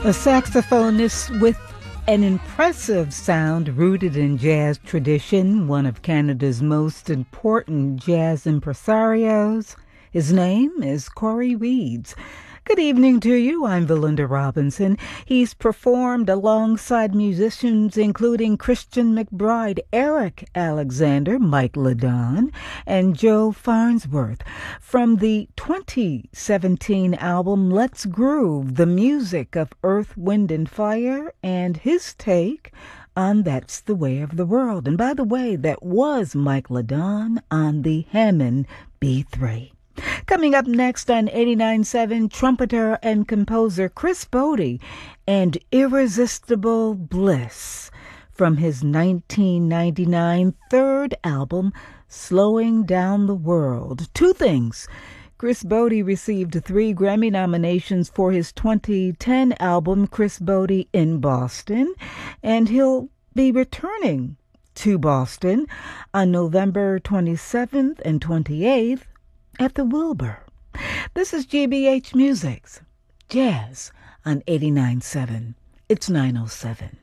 A saxophonist with an impressive sound rooted in jazz tradition, one of Canada's most important jazz impresarios. His name is Corey Reeds. Good evening to you. I'm Valinda Robinson. He's performed alongside musicians including Christian McBride, Eric Alexander, Mike Ladon, and Joe Farnsworth. From the 2017 album Let's Groove, the music of Earth, Wind, and Fire, and his take on That's the Way of the World. And by the way, that was Mike Ladon on the Hammond B3. Coming up next on 89.7, trumpeter and composer Chris Botti and Irresistible Bliss from his 1999 third album, Slowing Down the World. Two things. Chris Botti received 3 Grammy nominations for his 2010 album, Chris Botti in Boston, and he'll be returning to Boston on November 27th and 28th at the Wilbur. This is GBH Music's Jazz on 89.7. It's 9:07.